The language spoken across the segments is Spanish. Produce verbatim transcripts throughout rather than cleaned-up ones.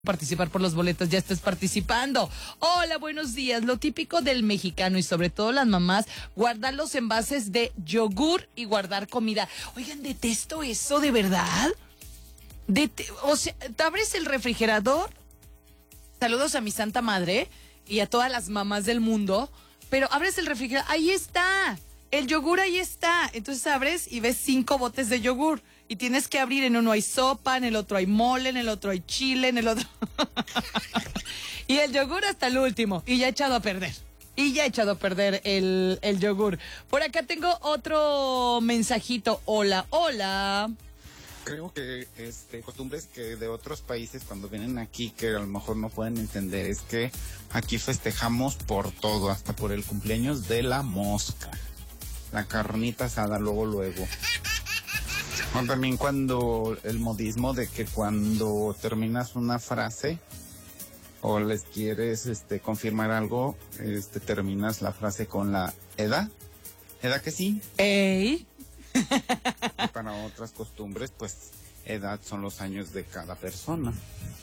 Participar por los boletos, ya estás participando. Hola, buenos días. Lo típico del mexicano y sobre todo las mamás, guardar los envases de yogur y guardar comida. Oigan, detesto eso, ¿de verdad? Dete- o sea, ¿te abres el refrigerador? Saludos a mi santa madre y a todas las mamás del mundo, pero abres el refrigerador, ahí está. El yogur ahí está. Entonces abres y ves cinco botes de yogur. Y tienes que abrir, en uno hay sopa, en el otro hay mole, en el otro hay chile, en el otro... y el yogur hasta el último. Y ya echado a perder. Y ya echado a perder el, el yogur. Por acá tengo otro mensajito. Hola, hola. Creo que este costumbres que de otros países cuando vienen aquí que a lo mejor no pueden entender es que aquí festejamos por todo, hasta por el cumpleaños de la mosca. La carnita asada luego luego. O también cuando el modismo de que cuando terminas una frase o les quieres este confirmar algo, este terminas la frase con la edad. ¿Edad que sí? Ey. Y para otras costumbres, pues edad son los años de cada persona.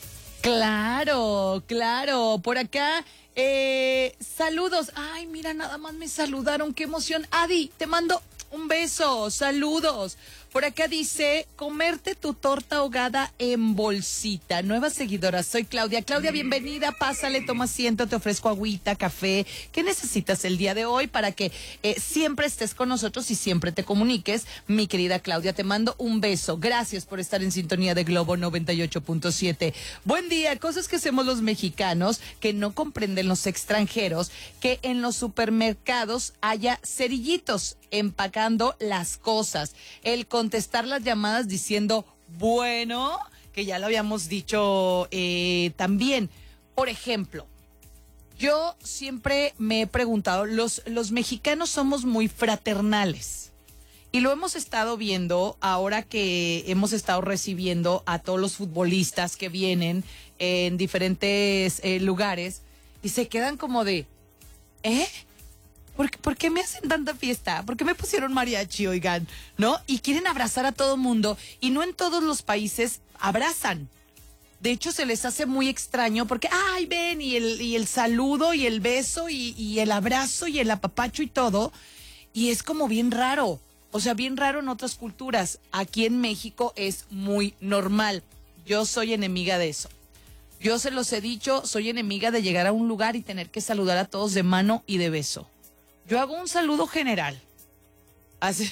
Claro, claro. Por acá, eh, saludos. Ay, mira, nada más me saludaron. Qué emoción. Adi, te mando un beso. Saludos. Por acá dice, comerte tu torta ahogada en bolsita. Nueva seguidora, soy Claudia. Claudia, bienvenida, pásale, toma asiento, te ofrezco agüita, café. ¿Qué necesitas el día de hoy para que eh, siempre estés con nosotros y siempre te comuniques? Mi querida Claudia, te mando un beso. Gracias por estar en sintonía de Globo noventa y ocho punto siete. Buen día, cosas que hacemos los mexicanos que no comprenden los extranjeros, que en los supermercados haya cerillitos empacando las cosas. El contestar las llamadas diciendo, bueno, que ya lo habíamos dicho eh, también. Por ejemplo, yo siempre me he preguntado, los, los mexicanos somos muy fraternales. Y lo hemos estado viendo ahora que hemos estado recibiendo a todos los futbolistas que vienen en diferentes eh, lugares y se quedan como de, ¿eh? ¿Por, ¿Por qué me hacen tanta fiesta? ¿Por qué me pusieron mariachi, oigan? ¿No? Y quieren abrazar a todo mundo y no en todos los países abrazan. De hecho, se les hace muy extraño porque, ay, ven, y el, y el saludo y el beso y, y el abrazo y el apapacho y todo. Y es como bien raro. O sea, bien raro en otras culturas. Aquí en México es muy normal. Yo soy enemiga de eso. Yo se los he dicho, soy enemiga de llegar a un lugar y tener que saludar a todos de mano y de beso. Yo hago un saludo general. Así,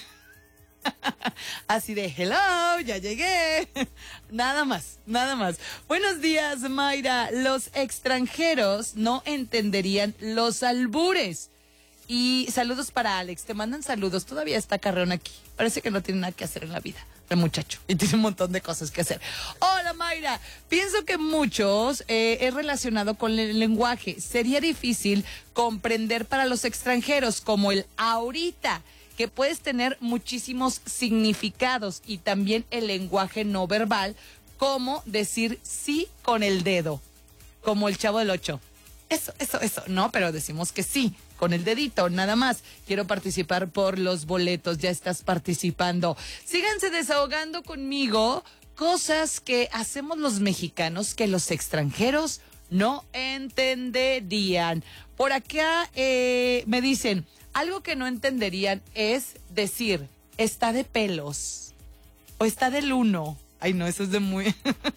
así de hello, ya llegué. Nada más, nada más. Buenos días, Mayra. Los extranjeros no entenderían los albures. Y saludos para Alex. Te mandan saludos. Todavía está Carreón aquí. Parece que no tiene nada que hacer en la vida, el muchacho. Y tiene un montón de cosas que hacer. Hola, Mayra. Pienso que muchos eh, es relacionado con el lenguaje. Sería difícil comprender para los extranjeros como el ahorita, que puedes tener muchísimos significados, y también el lenguaje no verbal, como decir sí con el dedo, como el Chavo del Ocho. Eso, eso, eso. No, pero decimos que sí, con el dedito, nada más. Quiero participar por los boletos. Ya estás participando. Síganse desahogando conmigo. Cosas que hacemos los mexicanos que los extranjeros no entenderían. Por acá eh, me dicen, algo que no entenderían es decir, está de pelos o está del uno. Ay, no, eso es de muy...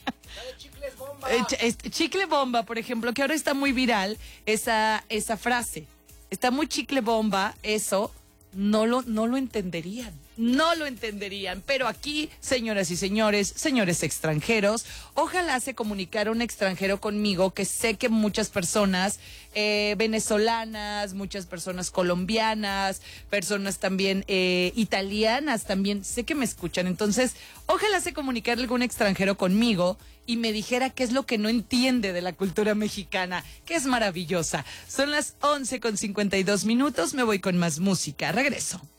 Eh, chicle bomba, por ejemplo, que ahora está muy viral esa, esa frase. Está muy chicle bomba, eso no lo, no lo entenderían. No lo entenderían. Pero aquí, señoras y señores, señores extranjeros, ojalá se comunicara un extranjero conmigo, que sé que muchas personas eh, venezolanas, muchas personas colombianas, personas también eh, italianas, también sé que me escuchan. Entonces, ojalá se comunicara algún extranjero conmigo y me dijera qué es lo que no entiende de la cultura mexicana, que es maravillosa. Son las once con cincuenta y dos minutos, me voy con más música. Regreso.